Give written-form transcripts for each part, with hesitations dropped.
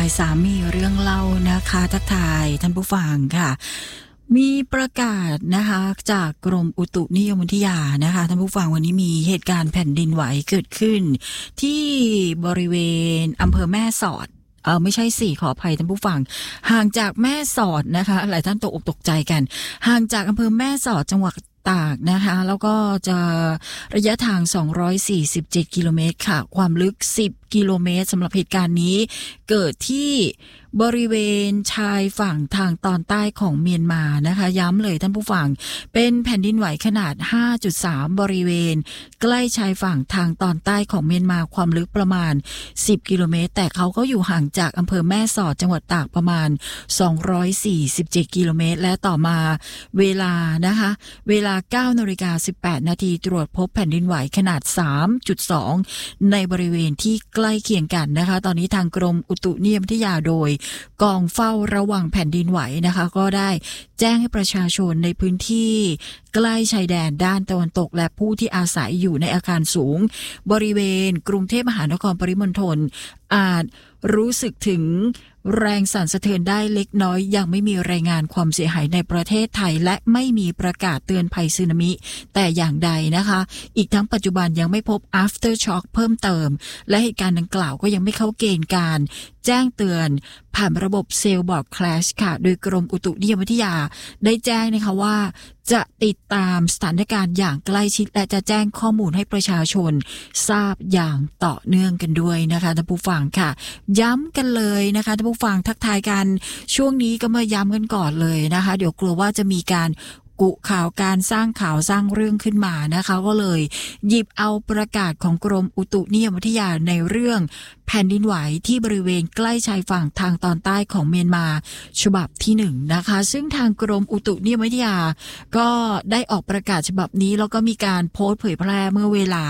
ายสามมีเรื่องเล่านะคะทักทายท่านผู้ฟังค่ะมีประกาศนะคะจากกรมอุตุนิยมวิทยานะคะท่านผู้ฟังวันนี้มีเหตุการณ์แผ่นดินไหวเกิดขึ้นที่บริเวณอำเภอแม่สอดไม่ใช่สิขออภัยท่านผู้ฟังห่างจากแม่สอดนะคะหลายท่านตกอกตกใจกันห่างจากอำเภอแม่สอดจังหวัดตากนะคะแล้วก็จะระยะทาง247กิโลเมตรค่ะความลึก10กิโลเมตรสำหรับเหตุการณ์นี้เกิดที่บริเวณชายฝั่งทางตอนใต้ของเมียนมานะคะย้ำเลยท่านผู้ฟังเป็นแผ่นดินไหวขนาด 5.3 บริเวณใกล้ชายฝั่งทางตอนใต้ของเมียนมาความลึกประมาณ10กิโลเมตรแต่เขาก็อยู่ห่างจากอำเภอแม่สอดจังหวัดตากประมาณ247กิโลเมตรและต่อมาเวลานะคะเวลา 9:18 นาทีตรวจพบแผ่นดินไหวขนาด 3.2 ในบริเวณที่ใกล้เคียงกันนะคะตอนนี้ทางกรมอุตุนิยมวิทยาโดยกองเฝ้าระวังแผ่นดินไหวนะคะก็ได้แจ้งให้ประชาชนในพื้นที่ใกล้ชายแดนด้านตะวันตกและผู้ที่อาศัยอยู่ในอาคารสูงบริเวณกรุงเทพมหานครปริมณฑลอาจรู้สึกถึงแรงสั่นสะเทือนได้เล็กน้อยยังไม่มีรายงานความเสียหายในประเทศไทยและไม่มีประกาศเตือนภัยสึนามิแต่อย่างใดนะคะอีกทั้งปัจจุบันยังไม่พบ after shock เพิ่มเติมและเหตุการณ์ดังกล่าวก็ยังไม่เข้าเกณฑ์การแจ้งเตือนผ่านระบบเซลล์บอร์ดแคลชค่ะโดยกรมอุตุนิยมวิทยาได้แจ้งนะคะว่าจะติดตามสถานการณ์อย่างใกล้ชิดและจะแจ้งข้อมูลให้ประชาชนทราบอย่างต่อเนื่องกันด้วยนะคะท่านผู้ฟังค่ะย้ำกันเลยนะคะท่านผู้ฟังทักทายกันช่วงนี้ก็มาย้ำกันก่อนเลยนะคะเดี๋ยวกลัวว่าจะมีการกุข่าวการสร้างข่าวสร้างเรื่องขึ้นมานะคะก็เลยหยิบเอาประกาศของกรมอุตุนิยมวิทยาในเรื่องแผ่นดินไหวที่บริเวณใกล้ชายฝั่งทางตอนใต้ของเมียนมาฉบับที่1นะคะซึ่งทางกรมอุตุนิยมวิทยาก็ได้ออกประกาศฉบับนี้แล้วก็มีการโพสต์เผยแพร่เมื่อเวลา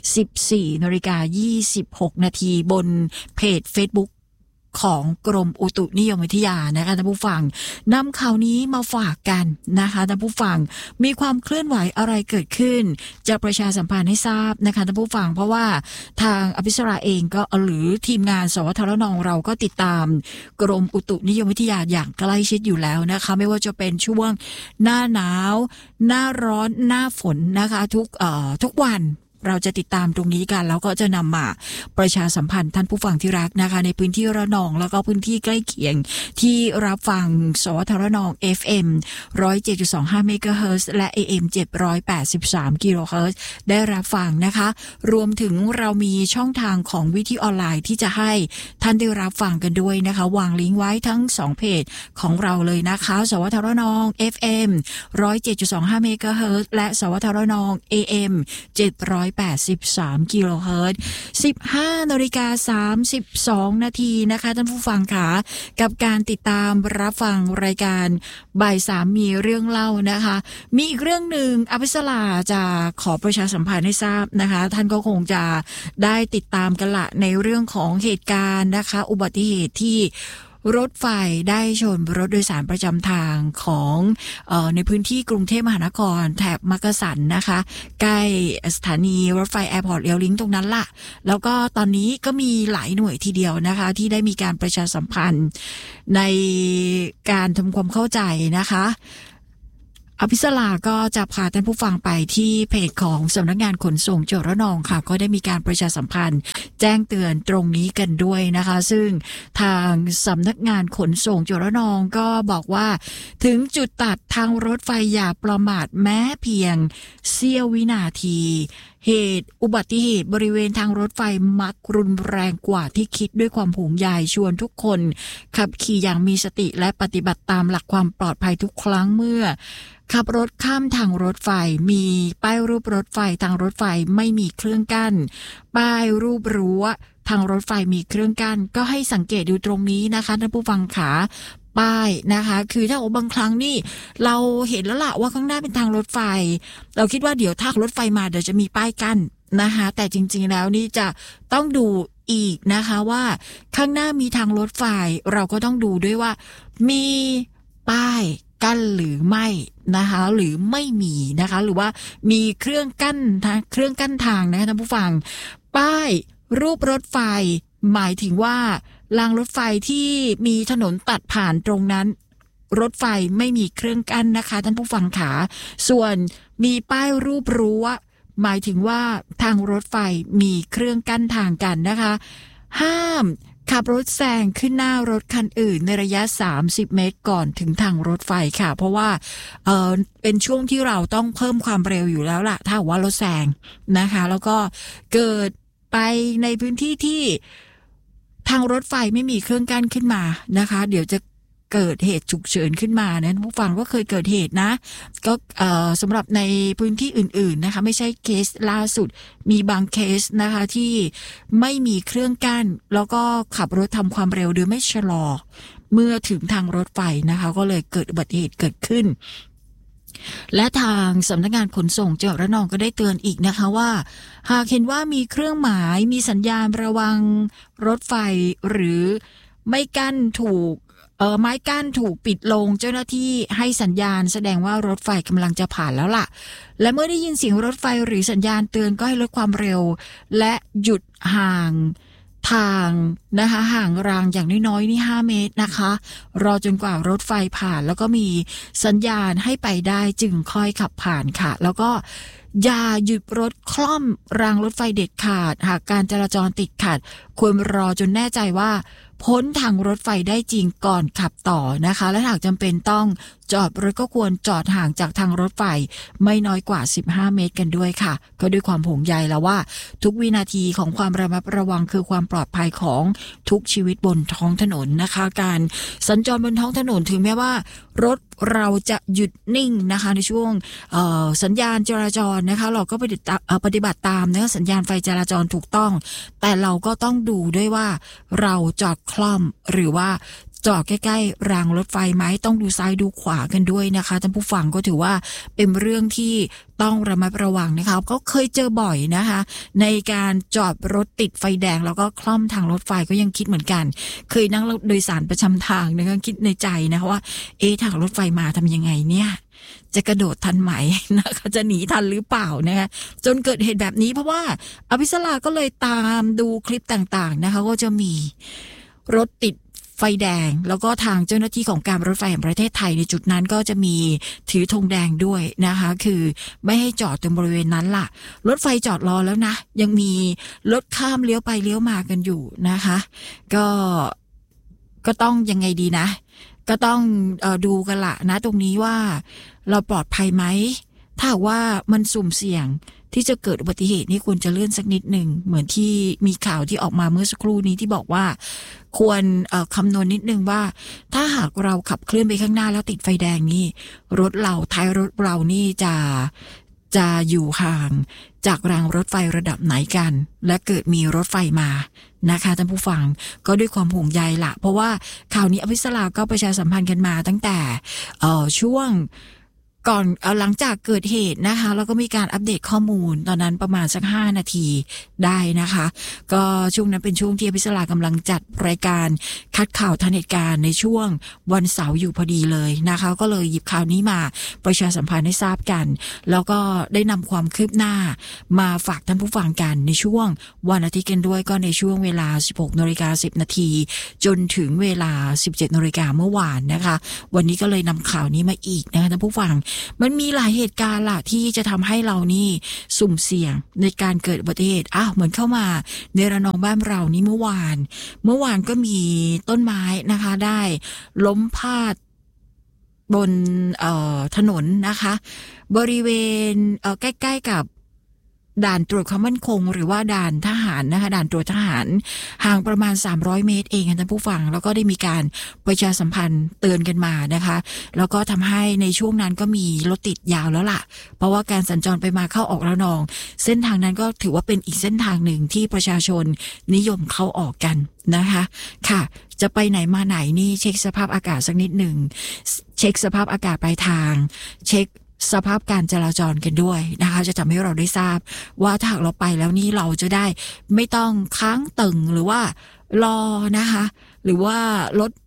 14:26 นาทีบนเพจ Facebookของกรมอุตุนิยมวิทยานะคะท่านผู้ฟังนำข่าวนี้มาฝากกันนะคะท่านผู้ฟังมีความเคลื่อนไหวอะไรเกิดขึ้นจะประชาสัมพันธ์ให้ทราบนะคะท่านผู้ฟังเพราะว่าทางอภิสราเองก็หรือทีมงานสวทรนเราก็ติดตามกรมอุตุนิยมวิทยาอย่างใกล้ชิดอยู่แล้วนะคะไม่ว่าจะเป็นช่วงหน้าหนาวหน้าร้อนหน้าฝนนะคะทุกวันเราจะติดตามตรงนี้กันแล้วก็จะนำมาประชาสัมพันธ์ท่านผู้ฟังที่รักนะคะในพื้นที่ระนองแล้วก็พื้นที่ใกล้เคียงที่รับฟังสวทรน FM 107.25 เมกะเฮิรตซ์และ AM 783 กิโลเฮิรตซ์ได้รับฟังนะคะรวมถึงเรามีช่องทางของวิทยุออนไลน์ที่จะให้ท่านได้รับฟังกันด้วยนะคะวางลิงก์ไว้ทั้ง2เพจของเราเลยนะคะสวทรน FM 107.25 เมกะเฮิรตซ์และสวทรน AM 783 กิโลเฮิรตซ์ 15:32 นาทีนะคะท่านผู้ฟังค่ะกับการติดตามรับฟังรายการบ่าย3มีเรื่องเล่านะคะมีอีกเรื่องหนึ่งอภิสราจะขอประชาสัมพันธ์ให้ทราบนะคะท่านก็คงจะได้ติดตามกันละในเรื่องของเหตุการณ์นะคะอุบัติเหตุที่รถไฟได้ชนรถโดยสารประจำทางของในพื้นที่กรุงเทพมหานครแถบมักกะสันนะคะใกล้สถานีรถไฟแอร์พอร์ตเรียวลิงก์ตรงนั้นล่ะแล้วก็ตอนนี้ก็มีหลายหน่วยทีเดียวนะคะที่ได้มีการประชาสัมพันธ์ในการทำความเข้าใจนะคะอภิสราก็จะพาท่านผู้ฟังไปที่เพจของสำนักงานขนส่งจังหวัดระนองค่ะก็ได้มีการประชาสัมพันธ์แจ้งเตือนตรงนี้กันด้วยนะคะซึ่งทางสำนักงานขนส่งจังหวัดระนองก็บอกว่าถึงจุดตัดทางรถไฟอย่าประมาทแม้เพียงเสี้ยววินาทีเหตุอุบัติเหตุบริเวณทางรถไฟมักรุนแรงกว่าที่คิดด้วยความห่วงใยชวนทุกคนขับขี่อย่างมีสติและปฏิบัติตามหลักความปลอดภัยทุกครั้งเมื่อขับรถข้ามทางรถไฟมีป้ายรูปรถไฟทางรถไฟไม่มีเครื่องกั้นป้ายรูปรั้วทางรถไฟมีเครื่องกั้นก็ให้สังเกตดูตรงนี้นะคะท่านผู้ฟังขาป้ายนะคะคือถ้าบางครั้งนี่เราเห็นแล้วล่ะว่าข้างหน้าเป็นทางรถไฟเราคิดว่าเดี๋ยวถ้ารถไฟมาเดี๋ยวจะมีป้ายกั้นนะคะแต่จริงๆแล้วนี่จะต้องดูอีกนะคะว่าข้างหน้ามีทางรถไฟเราก็ต้องดูด้วยว่ามีป้ายกั้นหรือไม่นะคะหรือไม่มีนะคะหรือว่ามีเครื่องกั้นทางนะคะท่านผู้ฟังป้ายรูปรถไฟหมายถึงว่ารางรถไฟที่มีถนนตัดผ่านตรงนั้นรถไฟไม่มีเครื่องกั้นนะคะท่านผู้ฟังขาส่วนมีป้ายรูปรั้วหมายถึงว่าทางรถไฟมีเครื่องกั้นทางกันนะคะห้ามขับรถแซงขึ้นหน้ารถคันอื่นในระยะ30 เมตรก่อนถึงทางรถไฟค่ะเพราะว่าเป็นช่วงที่เราต้องเพิ่มความเร็วอยู่แล้วล่ะถ้าว่ารถแซงนะคะแล้วก็เกิดไปในพื้นที่ที่ทางรถไฟไม่มีเครื่องกั้นขึ้นมานะคะเดี๋ยวจะเกิดเหตุฉุกเฉินขึ้นมานะผู้ฟังก็เคยเกิดเหตุนะก็สำหรับในพื้นที่อื่นๆนะคะไม่ใช่เคสล่าสุดมีบางเคสนะคะที่ไม่มีเครื่องกั้นแล้วก็ขับรถทำความเร็วโดยไม่ชะลอเมื่อถึงทางรถไฟนะคะก็เลยเกิดอุบัติเหตุเกิดขึ้นและทางสำนักงานขนส่งจังหวัดระนองก็ได้เตือนอีกนะคะว่าหากเห็นว่ามีเครื่องหมายมีสัญญาณระวังรถไฟหรือไม่กั้นถูกไม้กั้นถูกปิดลงเจ้าหน้าที่ให้สัญญาณแสดงว่ารถไฟกำลังจะผ่านแล้วล่ะและเมื่อได้ยินเสียงรถไฟหรือสัญญาณเตือนก็ให้ลดความเร็วและหยุดห่างทางนะคะห่างรางอย่างน้อยๆนี่5 เมตรนะคะรอจนกว่ารถไฟผ่านแล้วก็มีสัญญาณให้ไปได้จึงค่อยขับผ่านค่ะแล้วก็อย่าหยุดรถคล่อมรางรถไฟเด็ดขาดหากการจราจรติดขัดควรรอจนแน่ใจว่าพ้นทางรถไฟได้จริงก่อนขับต่อนะคะและหากจำเป็นต้องจอดรถก็ควรจอดห่างจากทางรถไฟไม่น้อยกว่า15 เมตรกันด้วยค่ะก็ด้วยความห่วงใยแล้วว่าทุกวินาทีของความระมัดระวังคือความปลอดภัยของทุกชีวิตบนท้องถนนนะคะการสัญจรบนท้องถนนถึงแม้ว่ารถเราจะหยุดนิ่งนะคะในช่วงสัญญาณจราจรนะคะเราก็ปฏิบัติตามนะสัญญาณไฟจราจรถูกต้องแต่เราก็ต้องดูด้วยว่าเราจอดคล่อมหรือว่าจอดใกล้ๆรางรถไฟไหมต้องดูซ้ายดูขวากันด้วยนะคะท่านผู้ฟังก็ถือว่าเป็นเรื่องที่ต้องระมัดระวังนะคะก็เคยเจอบ่อยนะคะในการจอดรถติดไฟแดงแล้วก็คล่อมทางรถไฟก็ยังคิดเหมือนกันเคยนั่งโดยสารประจำทางนะคะคิดในใจนะคะว่าทางรถไฟมาทำยังไงเนี่ยจะกระโดดทันไหมนะคะจะหนีทันหรือเปล่านะคะจนเกิดเหตุแบบนี้เพราะว่าอภิสราก็เลยตามดูคลิปต่างๆนะคะก็จะมีรถติดไฟแดงแล้วก็ทางเจ้าหน้าที่ของการรถไฟแห่งประเทศไทยในจุดนั้นก็จะมีถือธงแดงด้วยนะคะคือไม่ให้จอดตรงบริเวณนั้นล่ะรถไฟจอดรอแล้วนะยังมีรถข้ามเลี้ยวไปเลี้ยวมากันอยู่นะคะก็ต้องยังไงดีนะก็ต้องดูกันละนะตรงนี้ว่าเราปลอดภัยไหมถ้าว่ามันสุ่มเสี่ยงที่จะเกิดอุบัติเหตุนี่ควรจะเลื่อนสักนิดหนึ่งเหมือนที่มีข่าวที่ออกมาเมื่อสักครู่นี้ที่บอกว่าควรคำนวณนิดนึงว่าถ้าหากเราขับเคลื่อนไปข้างหน้าแล้วติดไฟแดงนี่รถเราท้ายรถเรานี่จะอยู่ห่างจากรางรถไฟระดับไหนกันและเกิดมีรถไฟมานะคะท่านผู้ฟังก็ด้วยความห่วงใยละเพราะว่าข่าวนี้อภิสราก็ประชาสัมพันธ์กันมาตั้งแต่ช่วงก่อนหลังจากเกิดเหตุนะคะแล้วก็มีการอัปเดตข้อมูลตอนนั้นประมาณสัก5 นาทีได้นะคะก็ช่วงนั้นเป็นช่วงที่อภิสรากำลังจัดรายการคัดข่าวทันเหตุการณ์ในช่วงวันเสาร์อยู่พอดีเลยนะคะก็เลยหยิบข่าวนี้มาประชาสัมพันธ์ให้ทราบกันแล้วก็ได้นำความคืบหน้ามาฝากท่านผู้ฟังกันในช่วงวันอาทิตย์กันด้วยก็ในช่วงเวลา 16:10 นาทีจนถึงเวลา 17:00 นเมื่อวานนะคะวันนี้ก็เลยนำข่าวนี้มาอีกนะคะท่านผู้ฟังมันมีหลายเหตุการณ์ล่ะที่จะทำให้เรานี่สุ่มเสี่ยงในการเกิดอุบัติเหตุเหมือนเข้ามาในระนองบ้านเรานี่เมื่อวานก็มีต้นไม้นะคะได้ล้มพาดบนถนนนะคะบริเวณใกล้ๆกับด่านตรวจความมั่นคงหรือว่าด่านทหารนะคะด่านตรวจทหารห่างประมาณ300 เมตรเองท่านผู้ฟังแล้วก็ได้มีการประชาสัมพันธ์เตือนกันมานะคะแล้วก็ทำให้ในช่วงนั้นก็มีรถติดยาวแล้วล่ะเพราะว่าการสัญจรไปมาเข้าออกระนองเส้นทางนั้นก็ถือว่าเป็นอีกเส้นทางหนึ่งที่ประชาชนนิยมเข้าออกกันนะคะค่ะจะไปไหนมาไหนนี่เช็คสภาพอากาศสักนิดหนึ่งเช็คสภาพอากาศปลายทางเช็คสภาพการจราจรกันด้วยนะคะจะทำให้เราได้ทราบว่าถ้าเราไปแล้วนี่เราจะได้ไม่ต้องค้างตึงหรือว่ารอนะคะหรือว่ารถ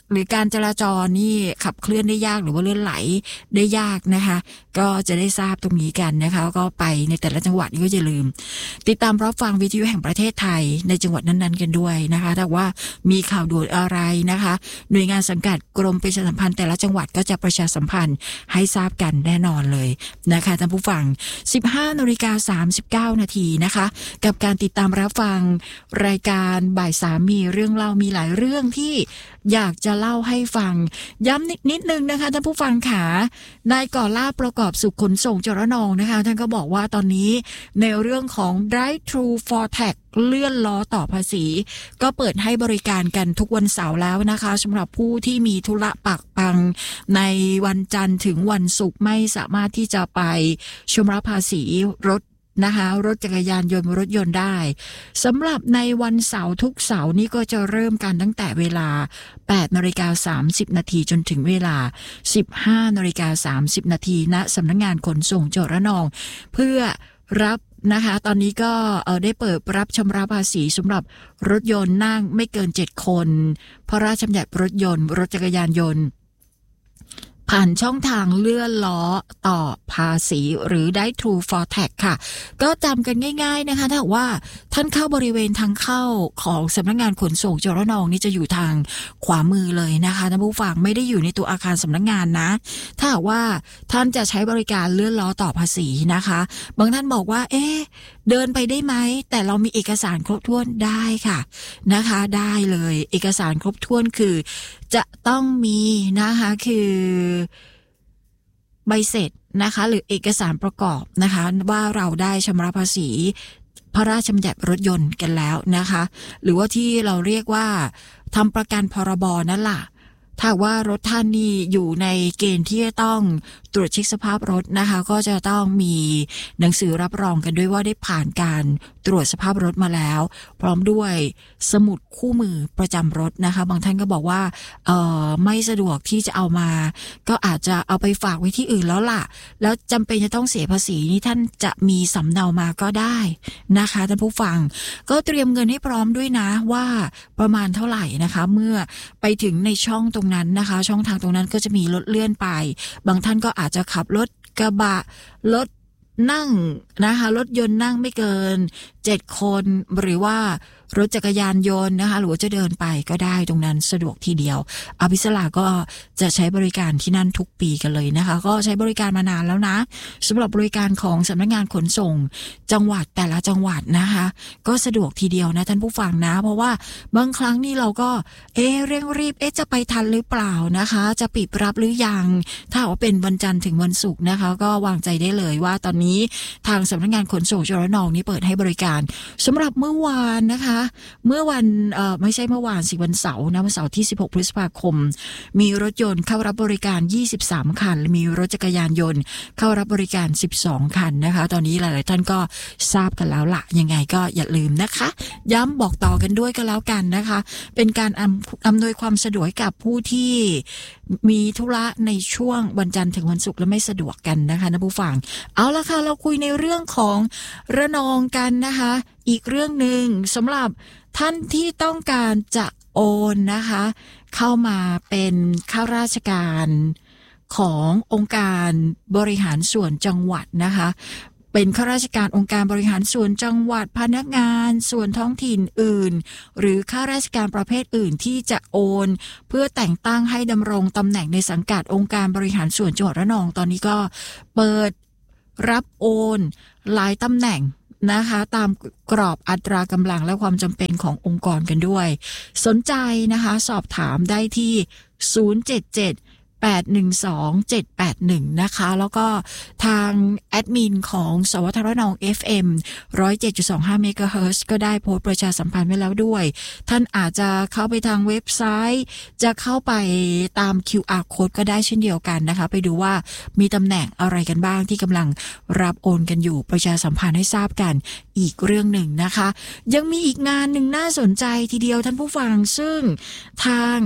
หรือการจราจรนี่ขับเคลื่อนได้ยากหรือว่าเลื่อนไหลได้ยากนะคะก็จะได้ทราบตรงนี้กันนะคะก็ไปในแต่ละจังหวัดก็อย่าลืมติดตามรับฟังวิทยุแห่งประเทศไทยในจังหวัดนั้นๆกันด้วยนะคะถ้าว่ามีข่าวด่วนอะไรนะคะหน่วยงานสังกัดกรมประชาสัมพันธ์แต่ละจังหวัดก็จะประชาสัมพันธ์ให้ทราบกันแน่นอนเลยนะคะท่านผู้ฟัง 15:39 นาทีนะคะกับการติดตามรับฟังรายการบ่ายสามมีเรื่องเล่ามีหลายเรื่องที่อยากจะเล่าให้ฟังย้ำนิดนึงนะคะท่านผู้ฟังขานายก่อลาภประกอบสุขขนส่งจรนองนะคะท่านก็บอกว่าตอนนี้ในเรื่องของ Drive Thru for Tax เลื่อนล้อต่อภาษีก็เปิดให้บริการกันทุกวันเสาร์แล้วนะคะสำหรับผู้ที่มีธุระปักปังในวันจันทร์ถึงวันศุกร์ไม่สามารถที่จะไปชำระภาษีรถนะคะรถจักรยานยนต์รถยนต์ได้สำหรับในวันเสาร์ทุกเสาร์นี้ก็จะเริ่มกันตั้งแต่เวลา 8:30 นาทีจนถึงเวลา 15:30 นาทีณสำนักงานขนส่งจรนองเพื่อรับนะคะตอนนี้ก็ได้เปิดรับชำระภาษีสำหรับรถยนต์นั่งไม่เกิน7คนพระราชบัญญัติรถยนต์รถจักรยานยนต์ผ่านช่องทางเลื่อนล้อต่อภาษีหรือได้ True for Tax ค่ะก็จำกันง่ายๆนะคะถ้าว่าท่านเข้าบริเวณทางเข้าของสำนักงานขนส่งจรนองนี่จะอยู่ทางขวามือเลยนะคะท่านผู้ฟังไม่ได้อยู่ในตัวอาคารสำนักงานนะถ้าว่าท่านจะใช้บริการเลื่อนล้อต่อภาษีนะคะบางท่านบอกว่าเดินไปได้ไหมแต่เรามีเอกสารครบถ้วนได้ค่ะนะคะได้เลยเอกสารครบถ้วนคือจะต้องมีนะคะคือใบเสร็จนะคะหรือเอกสารประกอบนะคะว่าเราได้ชำระภาษีพระราชบัญญัติรถยนต์กันแล้วนะคะหรือว่าที่เราเรียกว่าทำประกันพรบนั่นล่ะถ้าว่ารถท่านนี่อยู่ในเกณฑ์ที่จะต้องตรวจเช็คสภาพรถนะคะก็จะต้องมีหนังสือรับรองกันด้วยว่าได้ผ่านการตรวจสภาพรถมาแล้วพร้อมด้วยสมุดคู่มือประจำรถนะคะบางท่านก็บอกว่าไม่สะดวกที่จะเอามาก็อาจจะเอาไปฝากไว้ที่อื่นแล้วล่ะแล้วจำเป็นจะต้องเสียภาษีนี่ท่านจะมีสำเนามาก็ได้นะคะท่านผู้ฟังก็เตรียมเงินให้พร้อมด้วยนะว่าประมาณเท่าไหร่นะคะเมื่อไปถึงในช่องตรงนั้นนะคะช่องทางตรงนั้นก็จะมีรถเลื่อนไปบางท่านก็อาจจะขับรถกระบะรถนั่งนะคะรถยนต์นั่งไม่เกิน7คนหรือว่ารถจักรยานยนต์นะคะหรือว่าจะเดินไปก็ได้ตรงนั้นสะดวกทีเดียวอภิสราก็จะใช้บริการที่นั่นทุกปีกันเลยนะคะก็ใช้บริการมานานแล้วนะสำหรับบริการของสำนักงานขนส่งจังหวัดแต่ละจังหวัดนะคะก็สะดวกทีเดียวนะท่านผู้ฟังนะเพราะว่าบางครั้งนี่เราก็เร่งรีบจะไปทันหรือเปล่านะคะจะปิดรับหรือยังถ้าว่าเป็นวันจันทร์ถึงวันศุกร์นะคะก็วางใจได้เลยว่าตอนนี้ทางสำนักงานขนส่งจรนองนี้เปิดให้บริการสำหรับเมื่อวานนะคะเมื่อวันไม่ใช่เมื่อวานสิวันเสาร์นะวันเสาร์ที่16พฤษภาคมมีรถยนต์เข้ารับบริการ23คันและมีรถจักรยานยนต์เข้ารับบริการ12คันนะคะตอนนี้หลายๆท่านก็ทราบกันแล้วล่ะยังไงก็อย่าลืมนะคะย้ำบอกต่อกันด้วยก็แล้วกันนะคะเป็นการอำนวยความสะดวกกับผู้ที่มีธุระในช่วงวันจันทร์ถึงวันศุกร์และไม่สะดวกกันนะคะนะผู้ฟังเอาละค่ะเราคุยในเรื่องของระนองกันนะคะอีกเรื่องหนึ่งสำหรับท่านที่ต้องการจะโอนนะคะเข้ามาเป็นข้าราชการขององค์การบริหารส่วนจังหวัดนะคะเป็นข้าราชการองค์การบริหารส่วนจังหวัดพนักงานส่วนท้องถิ่นอื่นหรือข้าราชการประเภทอื่นที่จะโอนเพื่อแต่งตั้งให้ดำรงตำแหน่งในสังกัดองค์การบริหารส่วนจังหวัดระนองตอนนี้ก็เปิดรับโอนหลายตำแหน่งนะคะตามกรอบอัตรากำลังและความจำเป็นขององค์กรกันด้วยสนใจนะคะสอบถามได้ที่077-812-781นะคะแล้วก็ทางแอดมินของสวทรนอง FM 107.25 เมกะเฮิรตซ์ก็ได้โพสต์ประชาสัมพันธ์ไว้แล้วด้วยท่านอาจจะเข้าไปทางเว็บไซต์จะเข้าไปตาม QR Code ก็ได้เช่นเดียวกันนะคะไปดูว่ามีตำแหน่งอะไรกันบ้างที่กำลังรับโอนกันอยู่ประชาสัมพันธ์ให้ทราบกันอีกเรื่องหนึ่งนะคะยังมีอีกงานหนึ่งน่าสนใจทีเดียวท่านผู้ฟังซึ่งทาง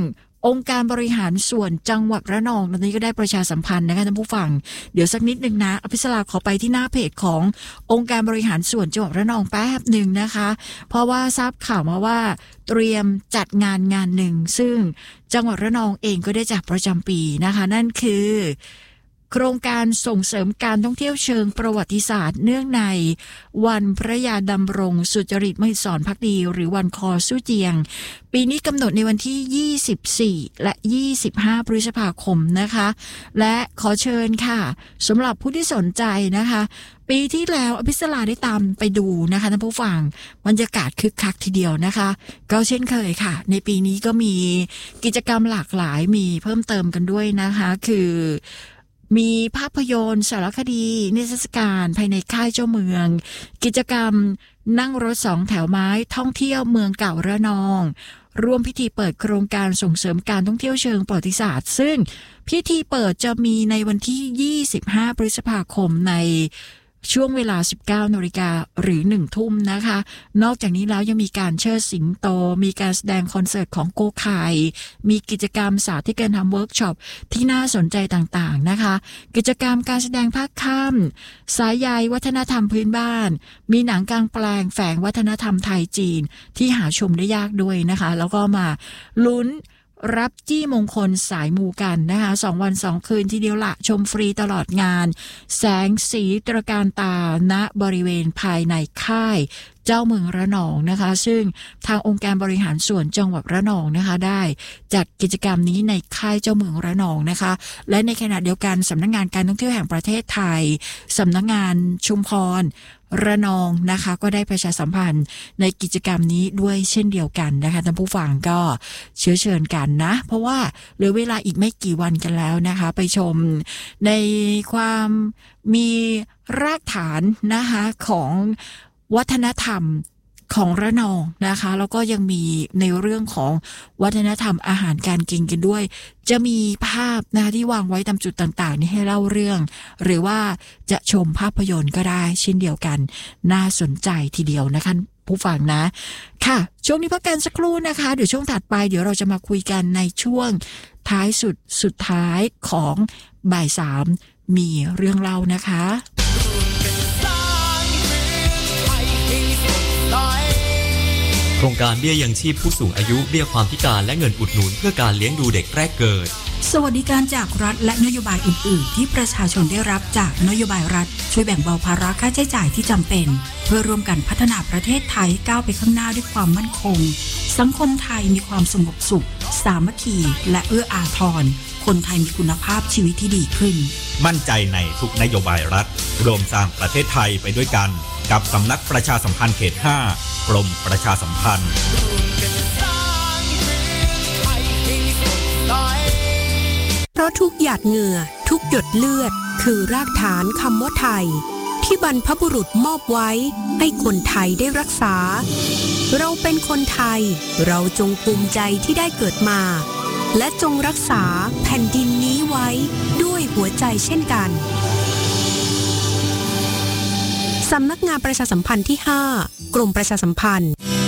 องค์การบริหารส่วนจังหวัดระนองตอนนี้ก็ได้ประชาสัมพันธ์นะคะท่านผู้ฟังเดี๋ยวสักนิดนึงนะอภิสราขอไปที่หน้าเพจขององค์การบริหารส่วนจังหวัดระนองแป๊บหนึ่งนะคะเพราะว่าทราบข่าวมาว่าเตรียมจัดงานหนึ่งซึ่งจังหวัดระนองเองก็ได้จัดประจำปีนะคะนั่นคือโครงการส่งเสริมการท่องเที่ยวเชิงประวัติศาสตร์เนื่องในวันพระยาดำรงสุจริตมหิศรภักดีหรือวันคอสู้เจียงปีนี้กำหนดในวันที่24และ25พฤษภาคมนะคะและขอเชิญค่ะสำหรับผู้ที่สนใจนะคะปีที่แล้วอภิสราได้ตามไปดูนะคะท่านผู้ฟังบรรยากาศคึกคักทีเดียวนะคะก็เช่นเคยค่ะในปีนี้ก็มีกิจกรรมหลากหลายมีเพิ่มเติมกันด้วยนะคะคือมีภาพยนตร์สารคดีนิทรรศการภายในค่ายเจ้าเมืองกิจกรรมนั่งรถ2แถวไม้ท่องเที่ยวเมืองเก่าระนองร่วมพิธีเปิดโครงการส่งเสริมการท่องเที่ยวเชิงประวัติศาสตร์ซึ่งพิธีเปิดจะมีในวันที่25พฤษภาคมในช่วงเวลา 19 น.หรือ 1 ทุ่มนะคะนอกจากนี้แล้วยังมีการเชิดสิงโตมีการแสดงคอนเสิร์ตของโกไข่มีกิจกรรมสาธิตการทำเวิร์กช็อปที่น่าสนใจต่างๆนะคะกิจกรรมการแสดงภาคค่ำสายใยวัฒนธรรมพื้นบ้านมีหนังกลางแปลงแฝงวัฒนธรรมไทยจีนที่หาชมได้ยากด้วยนะคะแล้วก็มาลุ้นรับจี้มงคลสายมูกันนะคะ2 วัน 2 คืนทีเดียวละชมฟรีตลอดงานแสงสีตระการตาณบริเวณภายในค่ายเจ้าเมืองระนองนะคะซึ่งทางองค์การบริหารส่วนจังหวัดระนองนะคะได้จัดกิจกรรมนี้ในค่ายเจ้าเมืองระนองนะคะและในขณะเดียวกันสำนักงานการท่องเที่ยวแห่งประเทศไทยสำนักงานชุมพรระนองนะคะก็ได้ประชาสัมพันธ์ในกิจกรรมนี้ด้วยเช่นเดียวกันนะคะท่านผู้ฟังก็เชิญกันนะเพราะว่าเหลือเวลาอีกไม่กี่วันกันแล้วนะคะไปชมในความมีรากฐานนะคะของวัฒนธรรมของระนองนะคะแล้วก็ยังมีในเรื่องของวัฒนธรรมอาหารการกินกันด้วยจะมีภาพนะคะที่วางไว้ตามจุดต่างๆนี่ให้เล่าเรื่องหรือว่าจะชมภาพยนตร์ก็ได้เช่นเดียวกันน่าสนใจทีเดียวนะคะผู้ฟังนะค่ะช่วงนี้พักกันสักครู่นะคะเดี๋ยวช่วงถัดไปเดี๋ยวเราจะมาคุยกันในช่วงท้ายสุดท้ายของบ่าย 3มีเรื่องเล่านะคะโครงการเบี้ยยังชีพผู้สูงอายุเบี้ยความพิการและเงินอุดหนุนเพื่อการเลี้ยงดูเด็กแรกเกิดสวัสดิการจากรัฐและนโยบายอื่นๆที่ประชาชนได้รับจากนโยบายรัฐช่วยแบ่งเบาภาระค่าใช้จ่ายที่จำเป็นเพื่อร่วมกันพัฒนาประเทศไทยก้าวไปข้างหน้าด้วยความมั่นคงสังคมไทยมีความสงบสุขสามัคคีและเอื้ออาทรคนไทยมีคุณภาพชีวิตที่ดีขึ้นมั่นใจในทุกนโยบายรัฐรวมสร้างประเทศไทยไปด้วยกันกับสำนักประชาสัมพันธ์เขต 5 กรมประชาสัมพันธ์เพราะทุกหยาดเหงื่อทุกหยดเลือดคือรากฐานคำว่าไทยที่บรรพบุรุษมอบไว้ให้คนไทยได้รักษาเราเป็นคนไทยเราจงภูมิใจที่ได้เกิดมาและจงรักษาแผ่นดินนี้ไว้ด้วยหัวใจเช่นกันสำนักงานประชาสัมพันธ์ที่ 5 กรมประชาสัมพันธ์